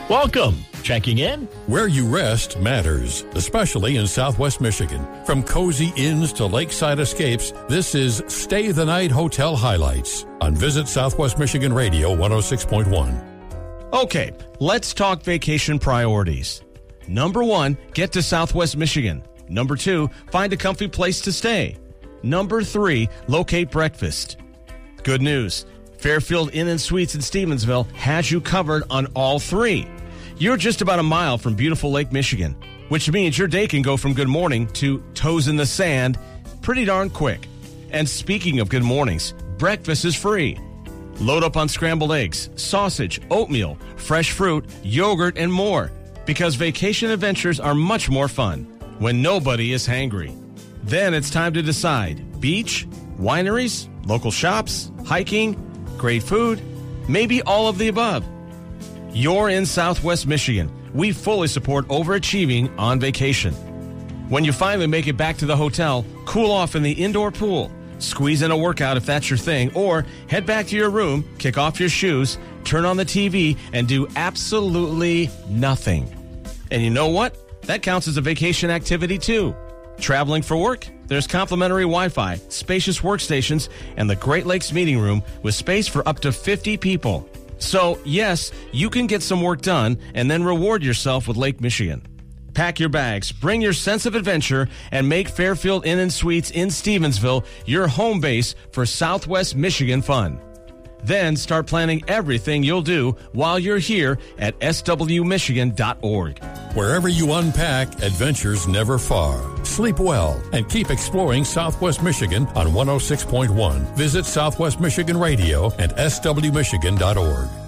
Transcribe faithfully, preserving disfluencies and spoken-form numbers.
Welcome. Checking in? Where you rest matters, especially in Southwest Michigan. From cozy inns to lakeside escapes, this is Stay the Night Hotel Highlights on Visit Southwest Michigan Radio one oh six point one. Okay, let's talk vacation priorities. Number one, get to Southwest Michigan. Number two, find a comfy place to stay. Number three, locate breakfast. Good news. Fairfield Inn and Suites in Stevensville has you covered on all three. You're just about a mile from beautiful Lake Michigan, which means your day can go from good morning to toes in the sand pretty darn quick. And speaking of good mornings, breakfast is free. Load up on scrambled eggs, sausage, oatmeal, fresh fruit, yogurt, and more, because vacation adventures are much more fun when nobody is hangry. Then it's time to decide: beach, wineries, local shops, hiking, great food, maybe all of the above. You're in Southwest Michigan. We fully support overachieving on vacation. When you finally make it back to the hotel, cool off in the indoor pool, squeeze in a workout if that's your thing, or head back to your room, kick off your shoes, turn on the T V, and do absolutely nothing. And you know what? That counts as a vacation activity too. Traveling for work? There's complimentary Wi-Fi, spacious workstations, and the Great Lakes Meeting Room with space for up to fifty people. So, yes, you can get some work done and then reward yourself with Lake Michigan. Pack your bags, bring your sense of adventure, and make Fairfield Inn and Suites in Stevensville your home base for Southwest Michigan fun. Then start planning everything you'll do while you're here at s w michigan dot org. Wherever you unpack, adventures never far. Sleep well and keep exploring Southwest Michigan on one oh six point one. Visit Southwest Michigan Radio and s w michigan dot org.